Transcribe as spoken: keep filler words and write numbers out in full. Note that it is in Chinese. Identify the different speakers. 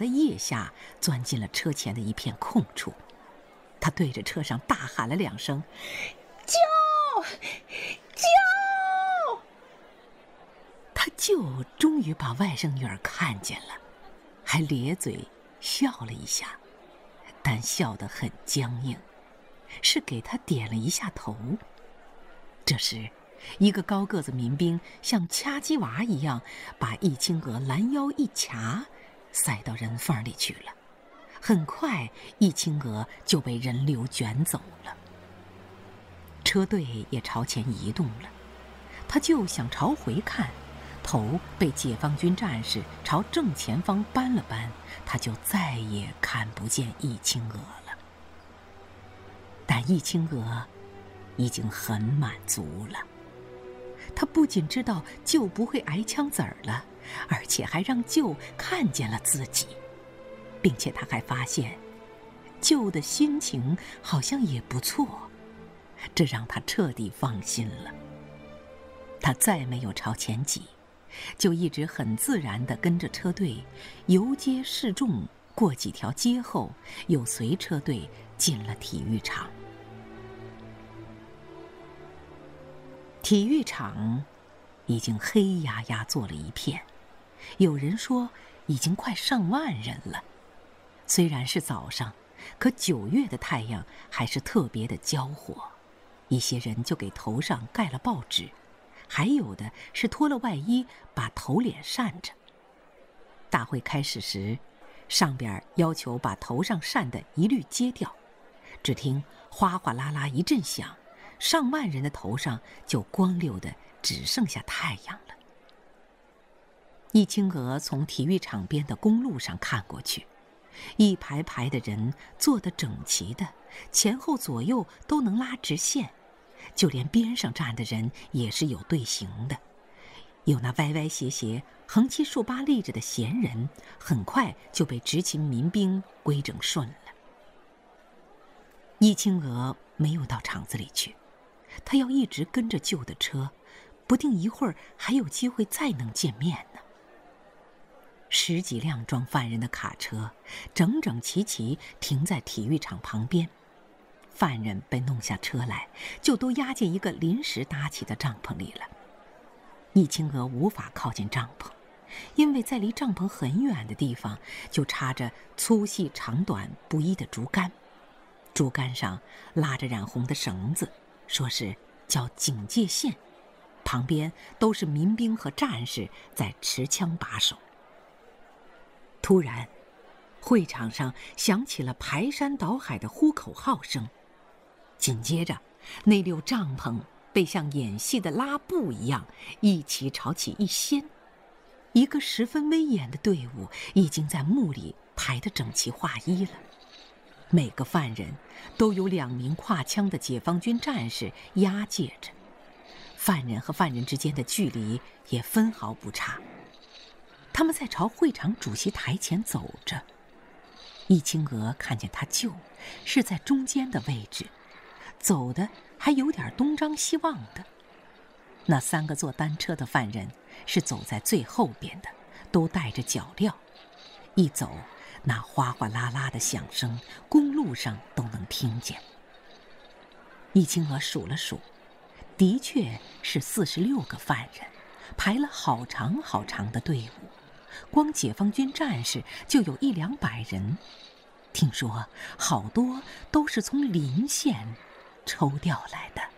Speaker 1: 的腋下钻进了车前的一片空处。他对着车上大喊了两声：“救！救！”他舅终于把外甥女儿看见了，还咧嘴笑了一下，但笑得很僵硬，是给他点了一下头。这时，一个高个子民兵像掐鸡娃一样，把易清娥拦腰一卡，塞到人缝里去了。很快，易清娥就被人流卷走了。车队也朝前移动了，他就想朝回看，头被解放军战士朝正前方扳了扳，他就再也看不见易清娥了。但易清娥已经很满足了。他不仅知道舅不会挨枪子儿了，而且还让舅看见了自己，并且他还发现舅的心情好像也不错，这让他彻底放心了。他再没有朝前挤，就一直很自然地跟着车队游街示众，过几条街后又随车队进了体育场。体育场已经黑压压坐了一片，有人说已经快上万人了。虽然是早上，可九月的太阳还是特别的焦火，一些人就给头上盖了报纸，还有的是脱了外衣把头脸扇着。大会开始时，上边要求把头上扇的一律揭掉，只听哗哗啦啦一阵响，上万人的头上就光溜的只剩下太阳了。易清娥从体育场边的公路上看过去，一排排的人坐得整齐的，前后左右都能拉直线，就连边上站的人也是有队形的。有那歪歪斜斜横七竖八立着的闲人，很快就被执勤民兵规整顺了。易清娥没有到厂子里去，他要一直跟着舅的车，不定一会儿还有机会再能见面呢。十几辆装犯人的卡车整整齐齐停在体育场旁边，犯人被弄下车来，就都押进一个临时搭起的帐篷里了。易清娥无法靠近帐篷，因为在离帐篷很远的地方就插着粗细长短不一的竹竿，竹竿上拉着染红的绳子，说是叫警戒线，旁边都是民兵和战士在持枪把守。突然，会场上响起了排山倒海的呼口号声，紧接着，那溜帐篷被像演戏的拉布一样一起朝起一掀，一个十分威严的队伍已经在幕里排得整齐划一了。每个犯人都有两名挎枪的解放军战士押解着，犯人和犯人之间的距离也分毫不差。他们在朝会场主席台前走着，易清娥看见他舅是在中间的位置，走的还有点东张西望的。那三个坐单车的犯人是走在最后边的，都带着脚镣，一走那哗哗啦啦的响声公路上都能听见。易清娥数了数，的确是四十六个犯人，排了好长好长的队伍，光解放军战士就有一两百人，听说好多都是从临县抽调来的。